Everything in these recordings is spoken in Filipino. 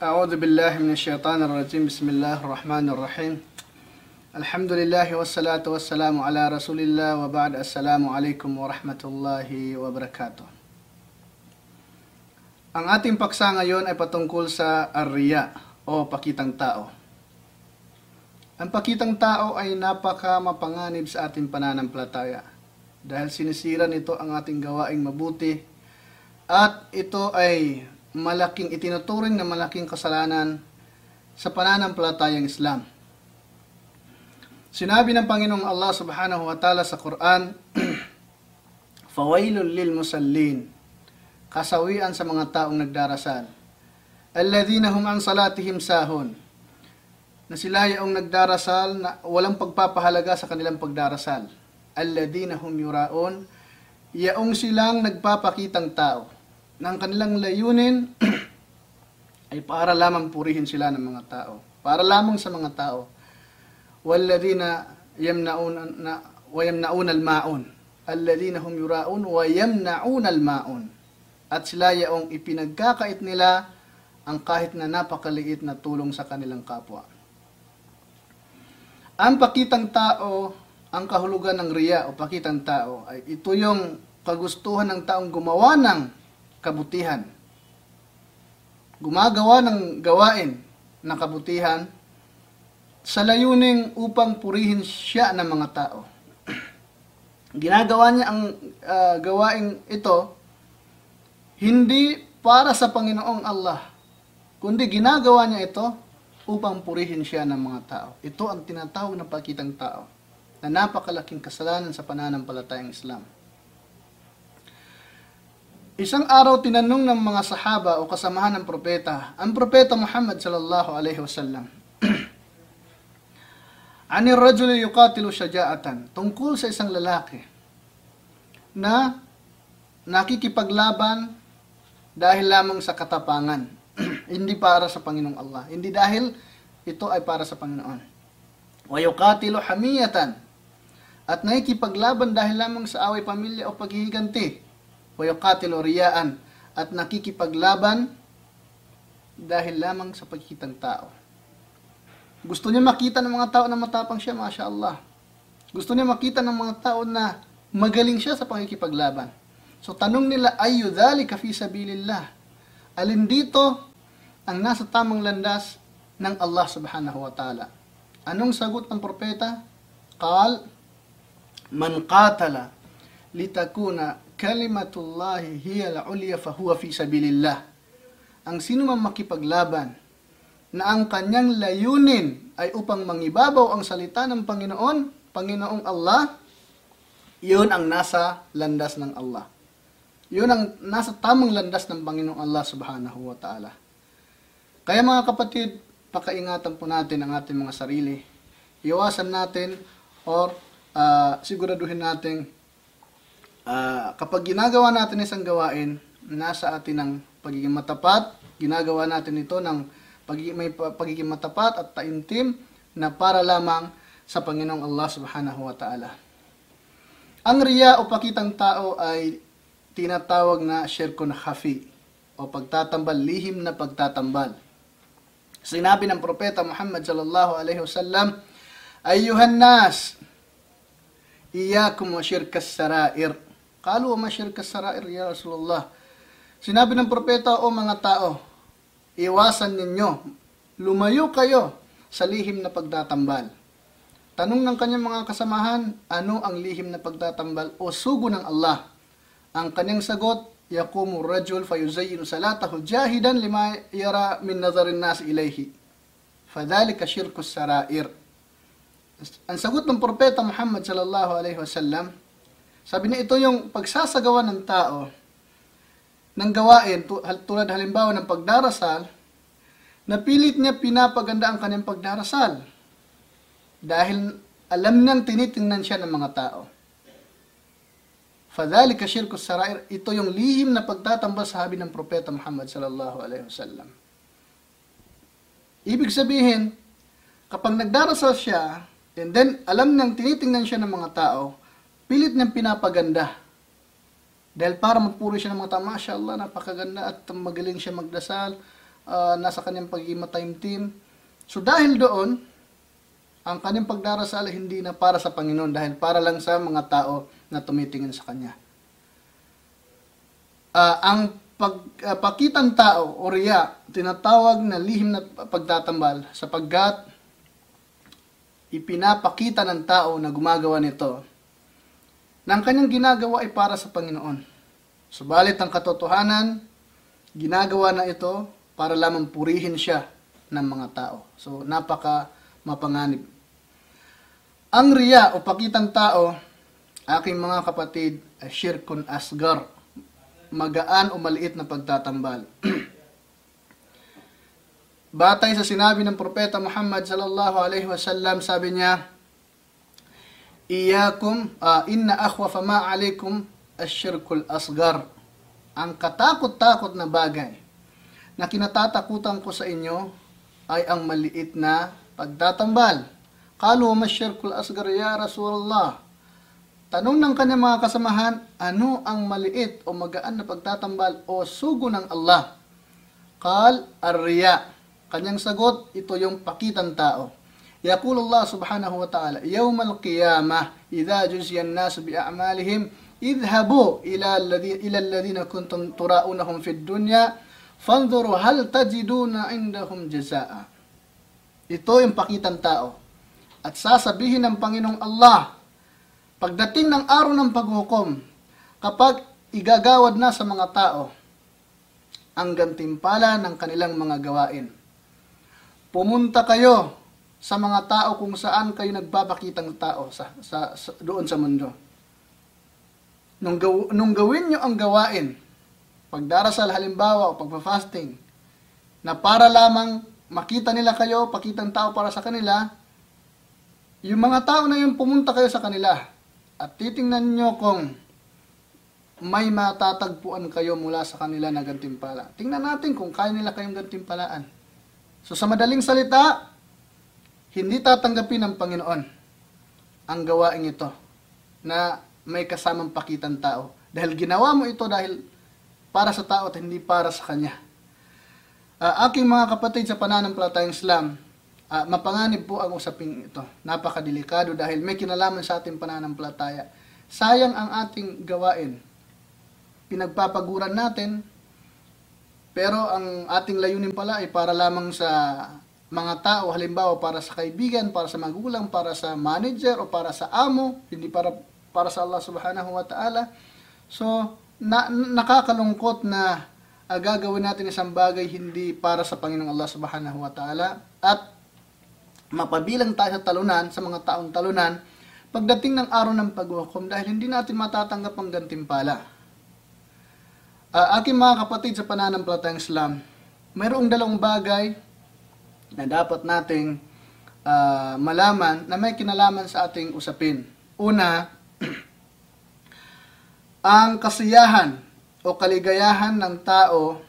أعوذ بالله من الشيطان الرجيم. بسم الله الرحمن الرحيم. الحمد لله والصلاة والسلام على رسول الله وبعد. السلام عليكم ورحمة الله وبركاته. Ang ating paksa ngayon ay patungkol sa ar-riya o pakitang tao. Ang pakitang tao ay napaka mapanganib sa ating pananampalataya dahil sinisira nito ang ating gawaing mabuti at ito ay itinuturing na malaking kasalanan sa pananampalatayang Islam. Sinabi ng Panginoong Allah subhanahu wa ta'ala sa Quran, "Fawailul lil musallin," kasawian sa mga taong nagdarasal. "Alladhina hum an salatihim sahun," na sila yung nagdarasal na walang pagpapahalaga sa kanilang pagdarasal. "Alladhina hum yuraun," yaong silang nagpapakitang tao ng kanilang layunin ay para lamang purihin sila ng mga tao, para lamang sa mga tao. "Walladhina yamna'un al-ma'un," alladhina hum yura'un wa yamna'un al-ma'un, at sila yaong ipinagkakait nila ang kahit na napakaliit na tulong sa kanilang kapwa. Ang pakitang tao, ang kahulugan ng riya o pakitang tao ay ito yung kagustuhan ng taong gumawa ng kabutihan, gumagawa ng gawain ng kabutihan sa layuning upang purihin siya ng mga tao. Ginagawa niya ang gawain ito hindi para sa Panginoong Allah, kundi ginagawa niya ito upang purihin siya ng mga tao. Ito ang tinatawag na pakitang tao na napakalaking kasalanan sa pananampalatayang Islam. Isang araw tinanong ng mga sahaba o kasamahan ng propeta, ang propeta Muhammad sallallahu alaihi wasallam, "Anir rajuli yuqatilu syaja'atan," tungkol sa isang lalaki na nakikipaglaban dahil lamang sa katapangan, hindi para sa Panginoong Allah, hindi dahil ito ay para sa Panginoon. "Wa yuqatilu hamiyatan," at nakikipaglaban dahil lamang sa away pamilya o paghihiganti. "Wa yuqatilu riyaan," at nakikipaglaban dahil lamang sa pagkitang tao. Gusto niya makita ng mga tao na matapang siya, Masya Allah. Gusto niya makita ng mga tao na magaling siya sa pakikipaglaban. So tanong nila, "Ayyu dhalika fi sabilillah?" Alin dito ang nasa tamang landas ng Allah subhanahu wa ta'ala? Anong sagot ng propeta? Qal, "Man qatala litakuna kalimatullahi hiya al-ulya fahuwa fi sabilillah." Ang sino man makipaglaban na ang kanyang layunin ay upang mangibabaw ang salita ng Panginoong Allah, yun ang nasa landas ng Allah. Yun ang nasa tamang landas ng Panginoong Allah subhanahu wa ta'ala. Kaya mga kapatid, pakaingatan po natin ang ating mga sarili. Iwasan natin or siguraduhin natin kapag ginagawa natin isang gawain, nasa atin ang pagiging matapat, ginagawa natin ito ng pagiging matapat at taimtim na para lamang sa Panginoong Allah subhanahu wa ta'ala. Ang riya o pakitang tao ay tinatawag na syirkun khafi o pagtatambal, lihim na pagtatambal. Sinabi ng propeta Muhammad sallallahu alaihi wasallam, "Ayyuhan nas, iyyakum wa syirkas sarair." Qalu, "Wa ma syirkas sarair ya Rasulullah?" Sinabi ng propeta, "O mga tao, iwasan ninyo, lumayo kayo sa lihim na pagtatambal." Tanong ng kanyang mga kasamahan, ano ang lihim na pagtatambal o sugo ng Allah? Ang kanyang sagot, "Yaqumu rajul fayuzayyinu salatahu jahidan lima yara min nazarin nas ilayhi. Fadhalika syirkus sarair." Ang sagot ng propeta Muhammad sallallahu alaihi wasallam, sabi niya, ito yung pagsasagawa ng tao ng gawain tulad halimbawa ng pagdarasal, na pilit niya pinapaganda ang kanyang pagdarasal dahil alam niyang tinitingnan siya ng mga tao. Fadhalika syirkus sarair, ito yung lihim na pagtatambal, sabi ng propeta Muhammad sallallahu alaihi wasallam. Ibig sabihin, kapag nagdarasal siya, and then alam niyang tinitingnan siya ng mga tao, pilit niyang pinapaganda. Dahil para mapuri siya ng mga tao, Masya Allah, napakaganda at magaling siya magdasal, nasa kanyang pagiging mataimtim. So dahil doon, ang kanyang pagdarasal hindi na para sa Panginoon dahil para lang sa mga tao na tumitingin sa kanya. Ang pakitang tao o riya, tinatawag na lihim na pagtatambal sapagkat ipinapakita ng tao na gumagawa nito na ang kanyang ginagawa ay para sa Panginoon. Subalit ang katotohanan, ginagawa na ito para lamang purihin siya ng mga tao. So, napaka mapanganib. Ang riya o pakitang tao, aking mga kapatid, ay syirkun asgar, magaan o maliit na pagtatambal. Batay sa sinabi ng Propeta Muhammad sallallahu alaihi wasallam, sabi niya, Iyakum, inna akhwafa ma alaikum asyirkul asgar. Ang katakot-takot na bagay na kinatatakutan ko sa inyo ay ang maliit na pagtatambal. Qalu ma asyirkul asgar ya Rasulullah. Tanong ng kanyang mga kasamahan, ano ang maliit o magaan na pagtatambal o sugo ng Allah? Qal ar-riya. Kanyang sagot, ito yung pakitang tao. Yaqulullah subhanahu wa ta'ala, Yawmal qiyamah, idha juziyan nasu bi'a'malihim, idhabu ila alladhina kuntum tura'unahum fid dunya, fanzuru hal tajiduna indahum jazaa. Ito yung pakitang tao. At sasabihin ng Panginoong Allah, pagdating ng araw ng paghukom, kapag igagawad na sa mga tao, ang gantimpala ng kanilang mga gawain. Pumunta kayo sa mga tao kung saan kayo nagpapakitang tao doon sa mundo. Nung gawin nyo ang gawain, pagdarasal halimbawa o pagpa-fasting, na para lamang makita nila kayo, pakitang tao para sa kanila, yung mga tao na yun pumunta kayo sa kanila at titingnan nyo kung may matatagpuan kayo mula sa kanila na gantimpala. Tingnan natin kung kaya nila kayong gantimpalaan. So sa madaling salita, hindi tatanggapin ng Panginoon ang gawain ito na may kasamang pakitang tao. Dahil ginawa mo ito dahil para sa tao at hindi para sa Kanya. Aking mga kapatid sa pananampalatayang Islam, mapanganib po ang usaping ito. Napakadelikado dahil may kinalaman sa ating pananampalataya. Sayang ang ating gawain. Pinagpapaguran natin, pero ang ating layunin pala ay para lamang sa mga tao, halimbawa para sa kaibigan, para sa magulang, para sa manager o para sa amo, hindi para sa Allah subhanahu wa ta'ala. So, nakakalungkot na gagawin natin isang bagay hindi para sa Panginoong Allah subhanahu wa ta'ala at mapabilang tayo sa talunan, sa mga taong talunan, pagdating ng araw ng paghukom dahil hindi natin matatanggap ang gantimpala. Aking mga kapatid sa pananampalatayang Islam, mayroong dalawang bagay na dapat nating malaman na may kinalaman sa ating usapin. Una, ang kasiyahan o kaligayahan ng tao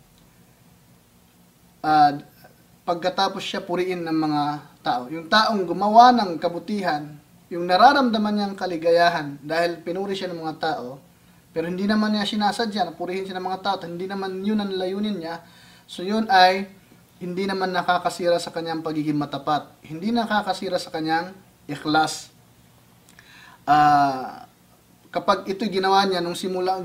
pagkatapos siya puriin ng mga tao. Yung taong gumawa ng kabutihan, yung nararamdaman niyang kaligayahan dahil pinuri siya ng mga tao, pero hindi naman niya sinasadya na purihin siya ng mga tao, hindi naman yun ang layunin niya, so yun ay hindi naman nakakasira sa kanyang pagiging matapat. Hindi nakakasira sa kanyang ikhlas. Kapag ito ginawa niya nung simulang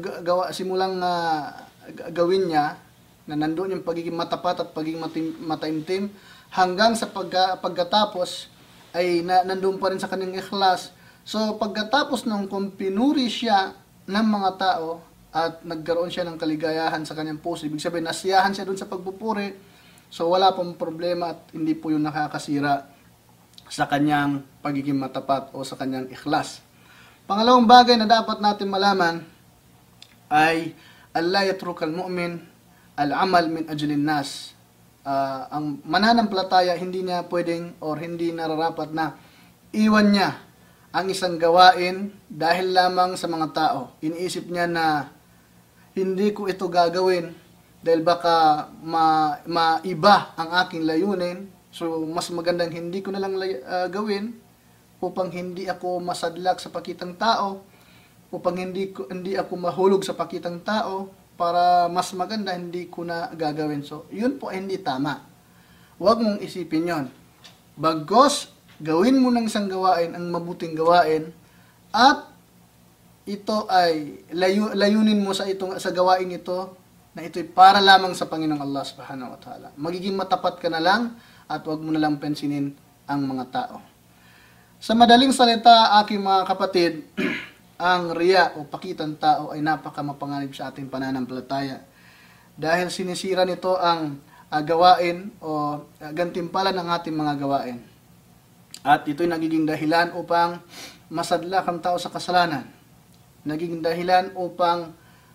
gawin niya, na nandoon yung pagiging matapat at pagiging mataimtim, hanggang sa pagkatapos ay nandoon pa rin sa kanyang ikhlas. So pagkatapos nung kung pinuri siya ng mga tao at nagkaroon siya ng kaligayahan sa kanyang puso, ibig sabihin nasiyahan siya doon sa pagpupuri, so wala pong problema at hindi po yun nakakasira sa kanyang pagiging matapat o sa kanyang ikhlas. Pangalawang bagay na dapat natin malaman ay alla yatrukal mu'min al-amal min ajlin nas. Ang mananampalataya hindi niya pwedeng or hindi nararapat na iwan niya ang isang gawain dahil lamang sa mga tao. Iniisip niya na hindi ko ito gagawin dahil baka maiba ang aking layunin. So mas magandang hindi ko na lang gawin upang hindi ako masadlak sa pakitang tao, upang hindi ako mahulog sa pakitang tao, para mas maganda, hindi ko na gagawin. So, yun po ay hindi tama. Huwag mong isipin yon. Bagos, gawin mo ng isang gawain ang mabuting gawain at ito ay layunin mo sa gawain ito na ito'y para lamang sa Panginoong Allah Subhanahu wa Ta'ala. Magiging matapat ka na lang at huwag mo na lang pensinin ang mga tao. Sa madaling salita, aking mga kapatid, ang riya o pakitang tao ay napakamapanganib sa ating pananampalataya. Dahil sinisira nito ang gawain o gantimpala ng ating mga gawain. At ito'y nagiging dahilan upang masadlak ang tao sa kasalanan. Nagiging dahilan upang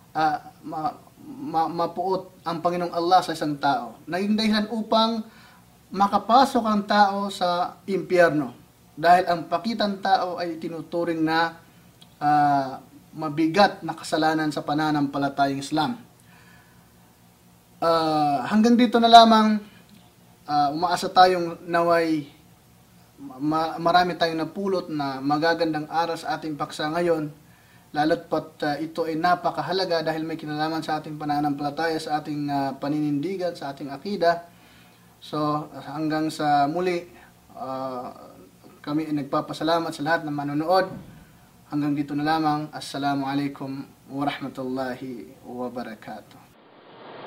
mapuot ang Panginoong Allah sa isang tao. Naging dahilan upang makapasok ang tao sa impyerno. Dahil ang pakitang tao ay tinuturing na mabigat na kasalanan sa pananampalatayang Islam. Hanggang dito na lamang, umaasa tayong naway marami tayong napulot na magagandang aral sa ating paksa ngayon, lalo't pat ito ay napakahalaga dahil may kinalaman sa ating pananampalataya, sa ating paninindigan, sa ating akida. So hanggang sa muli, kami ay nagpapasalamat sa lahat ng manonood. Hanggang dito na lamang. Assalamualaikum warahmatullahi wabarakatuh.